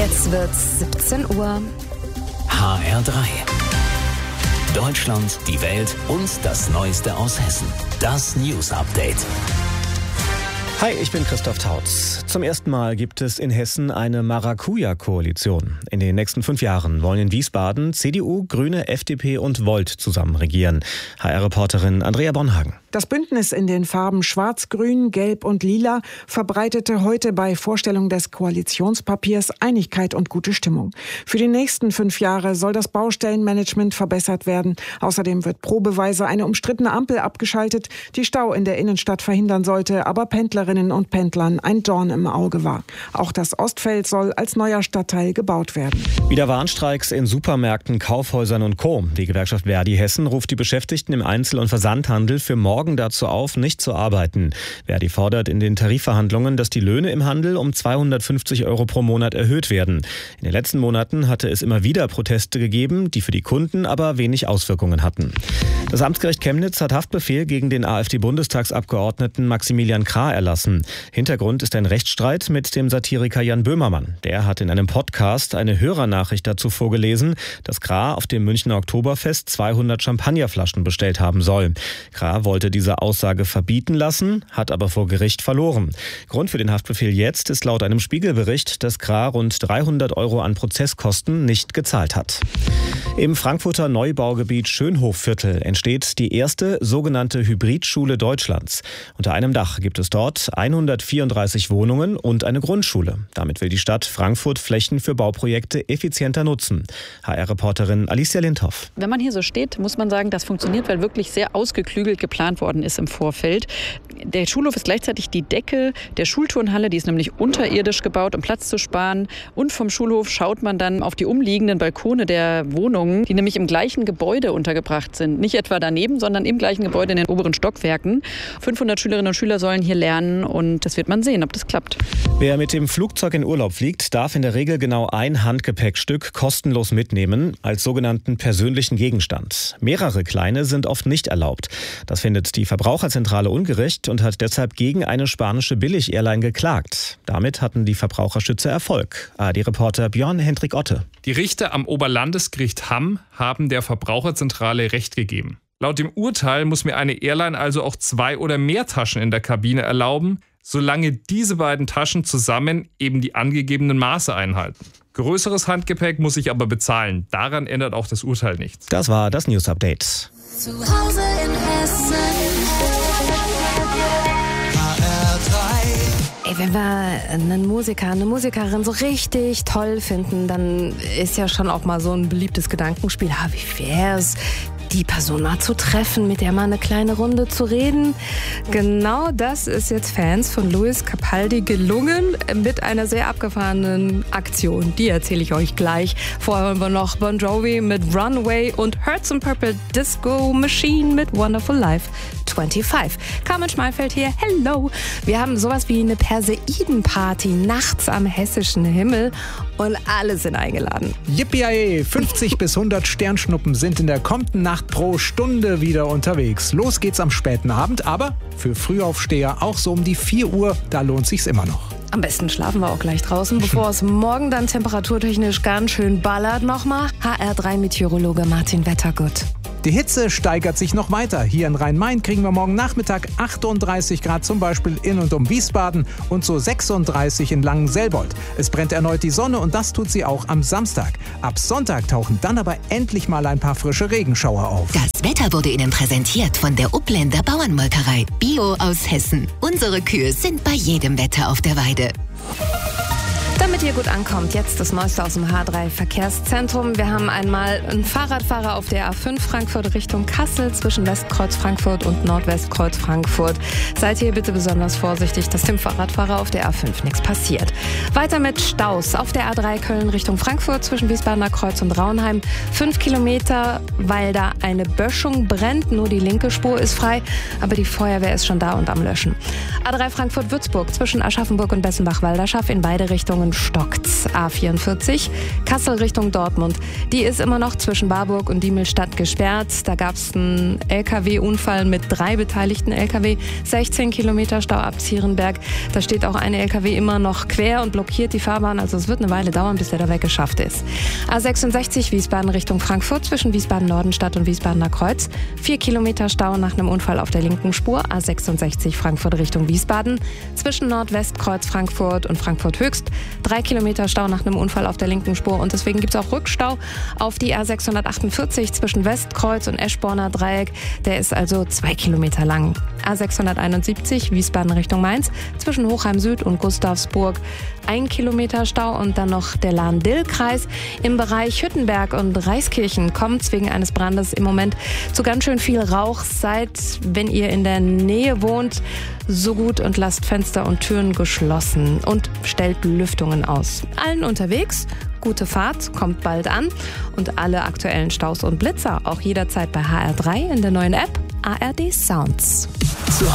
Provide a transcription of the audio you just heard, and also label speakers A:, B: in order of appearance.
A: Jetzt wird's 17 Uhr.
B: HR3. Deutschland, die Welt und das Neueste aus Hessen. Das News Update.
C: Hi, ich bin Christoph Tautz. Zum ersten Mal gibt es in Hessen eine Maracuja-Koalition. In den nächsten 5 Jahren wollen in Wiesbaden CDU, Grüne, FDP und Volt zusammen regieren. HR-Reporterin Andrea Bonhagen.
D: Das Bündnis in den Farben Schwarz, Grün, Gelb und Lila verbreitete heute bei Vorstellung des Koalitionspapiers Einigkeit und gute Stimmung. Für die nächsten 5 Jahre soll das Baustellenmanagement verbessert werden. Außerdem wird probeweise eine umstrittene Ampel abgeschaltet, die Stau in der Innenstadt verhindern sollte, aber Pendlerinnen und Pendlern ein Dorn im Auge war. Auch das Ostfeld soll als neuer Stadtteil gebaut werden.
C: Wieder Warnstreiks in Supermärkten, Kaufhäusern und Co. Die Gewerkschaft Verdi Hessen ruft die Beschäftigten im Einzel- und Versandhandel für morgen dazu auf, nicht zu arbeiten. Verdi fordert in den Tarifverhandlungen, dass die Löhne im Handel um 250 € pro Monat erhöht werden. In den letzten Monaten hatte es immer wieder Proteste gegeben, die für die Kunden aber wenig Auswirkungen hatten. Das Amtsgericht Chemnitz hat Haftbefehl gegen den AfD-Bundestagsabgeordneten Maximilian Krah erlassen. Hintergrund ist ein Rechtsstreit mit dem Satiriker Jan Böhmermann. Der hat in einem Podcast eine Hörernachricht dazu vorgelesen, dass Krah auf dem Münchner Oktoberfest 200 Champagnerflaschen bestellt haben soll. Krah wollte diese Aussage verbieten lassen, hat aber vor Gericht verloren. Grund für den Haftbefehl jetzt ist laut einem Spiegelbericht, dass Krah rund 300 € an Prozesskosten nicht gezahlt hat. Im Frankfurter Neubaugebiet Schönhofviertel entsteht die erste sogenannte Hybridschule Deutschlands. Unter einem Dach gibt es dort 134 Wohnungen und eine Grundschule. Damit will die Stadt Frankfurt Flächen für Bauprojekte effizienter nutzen. HR-Reporterin Alicia Lindhoff.
E: Wenn man hier so steht, muss man sagen, das funktioniert, weil wirklich sehr ausgeklügelt geplant worden ist im Vorfeld. Der Schulhof ist gleichzeitig die Decke der Schulturnhalle, die ist nämlich unterirdisch gebaut, um Platz zu sparen. Und vom Schulhof schaut man dann auf die umliegenden Balkone der Wohnungen, die nämlich im gleichen Gebäude untergebracht sind. Nicht etwa daneben, sondern im gleichen Gebäude in den oberen Stockwerken. 500 Schülerinnen und Schüler sollen hier lernen und das wird man sehen, ob das klappt.
C: Wer mit dem Flugzeug in Urlaub fliegt, darf in der Regel genau ein Handgepäckstück kostenlos mitnehmen, als sogenannten persönlichen Gegenstand. Mehrere kleine sind oft nicht erlaubt. Das findet die Verbraucherzentrale ungerecht und hat deshalb gegen eine spanische Billig-Airline geklagt. Damit hatten die Verbraucherschützer Erfolg. ARD-Reporter Björn Hendrik Otte.
F: Die Richter am Oberlandesgericht Hamm haben der Verbraucherzentrale Recht gegeben. Laut dem Urteil muss mir eine Airline also auch 2 oder mehr Taschen in der Kabine erlauben, solange diese beiden Taschen zusammen eben die angegebenen Maße einhalten. Größeres Handgepäck muss ich aber bezahlen. Daran ändert auch das Urteil nichts.
C: Das war das News Update.
A: Zu Hause in Hessen. Ey, wenn wir einen Musiker, eine Musikerin so richtig toll finden, dann ist ja schon auch mal so ein beliebtes Gedankenspiel. Wie wär's, die Person mal zu treffen, mit der mal eine kleine Runde zu reden? Genau das ist jetzt Fans von Lewis Capaldi gelungen mit einer sehr abgefahrenen Aktion. Die erzähle ich euch gleich. Vorher hören wir noch Bon Jovi mit Runway und Hertz and Purple Disco Machine mit Wonderful Life 25. Carmen Schmalfeld hier, hello! Wir haben sowas wie eine Perseidenparty nachts am hessischen Himmel und alle sind eingeladen.
G: Yippie! 50 bis 100 Sternschnuppen sind in der kommenden Nacht pro Stunde wieder unterwegs. Los geht's am späten Abend, aber für Frühaufsteher auch so um die 4 Uhr, da lohnt sich's immer noch.
A: Am besten schlafen wir auch gleich draußen, bevor es morgen dann temperaturtechnisch ganz schön ballert nochmal. HR3-Meteorologe Martin Wettergut.
G: Die Hitze steigert sich noch weiter. Hier in Rhein-Main kriegen wir morgen Nachmittag 38 Grad zum Beispiel in und um Wiesbaden und so 36 in Langenselbold. Es brennt erneut die Sonne und das tut sie auch am Samstag. Ab Sonntag tauchen dann aber endlich mal ein paar frische Regenschauer auf.
H: Das Wetter wurde Ihnen präsentiert von der Upländer Bauernmolkerei. Bio aus Hessen. Unsere Kühe sind bei jedem Wetter auf der Weide.
A: Damit ihr gut ankommt, jetzt das Neueste aus dem H3-Verkehrszentrum. Wir haben einmal einen Fahrradfahrer auf der A5 Frankfurt Richtung Kassel zwischen Westkreuz Frankfurt und Nordwestkreuz Frankfurt. Seid hier bitte besonders vorsichtig, dass dem Fahrradfahrer auf der A5 nichts passiert. Weiter mit Staus auf der A3 Köln Richtung Frankfurt zwischen Wiesbadener Kreuz und Raunheim. 5 Kilometer, weil da eine Böschung brennt. Nur die linke Spur ist frei, aber die Feuerwehr ist schon da und am Löschen. A3 Frankfurt-Würzburg zwischen Aschaffenburg und Bessenbach-Walderschaff in beide Richtungen stockt. A44 Kassel Richtung Dortmund. Die ist immer noch zwischen Warburg und Diemelstadt gesperrt. Da gab es einen LKW-Unfall mit 3 beteiligten LKW. 16 Kilometer Stau ab Zierenberg. Da steht auch ein LKW immer noch quer und blockiert die Fahrbahn. Also es wird eine Weile dauern, bis der da weggeschafft ist. A66 Wiesbaden Richtung Frankfurt zwischen Wiesbaden-Nordenstadt und Wiesbadener Kreuz. 4 Kilometer Stau nach einem Unfall auf der linken Spur. A66 Frankfurt Richtung Wiesbaden. Zwischen Nordwestkreuz Frankfurt und Frankfurt Höchst. 3 Kilometer Stau nach einem Unfall auf der linken Spur. Und deswegen gibt es auch Rückstau auf die A648 zwischen Westkreuz und Eschborner Dreieck. Der ist also 2 Kilometer lang. A671 Wiesbaden Richtung Mainz zwischen Hochheim Süd und Gustavsburg. 1 Kilometer Stau und dann noch der Lahn-Dill-Kreis. Im Bereich Hüttenberg und Reiskirchen kommt es wegen eines Brandes im Moment zu ganz schön viel Rauch. Seid, wenn ihr in der Nähe wohnt, so gut und lasst Fenster und Türen geschlossen und stellt Lüftungen aus. Allen unterwegs, gute Fahrt, kommt bald an und alle aktuellen Staus und Blitzer auch jederzeit bei HR3 in der neuen App ARD Sounds.